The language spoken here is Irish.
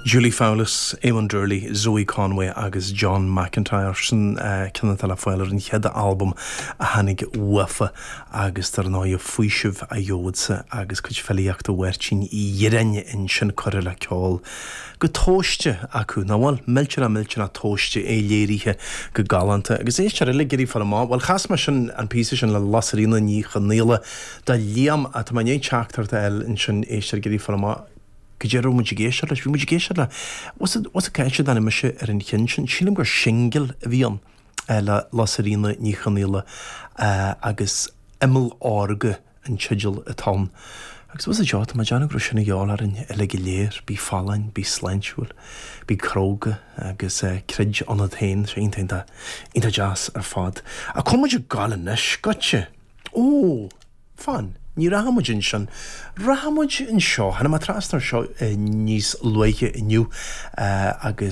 Julie Fowlis, Eamon Durley, Zoe Conway agus John McIntyre sin cinna tal foiilir an chead album a hanig wafa agus tar ná fuisih a jódsa agus chud felíocht a wertin I dhéirenne in sin choir le ceol go tóiste acu náhil miltena tóiste é léirithe go galanta agus éiste le gurí far má bhil chas mar sin an pí sin le lasarína ní chanéile da líam a tá mané teachtar eil in sin éiste gurí far má Gajero mujigéisiir leis bhí mujigéisiir le was a caiise dana meise an chin sin sílim gur singel a bhíon le lasarína ní chanéile agus imil ága an tsidil a tán. Agus was a deát má deanna gro sinna geálarin le go léir, bí falain, bí sláintsiúil, bí cróga agus crid an tain sé inta jazz ar fad. A chuidir galan leis gote. Ó, fan. Ní rahamid sin rahamid in seo hanna má trasnar seo níos luige inniu agus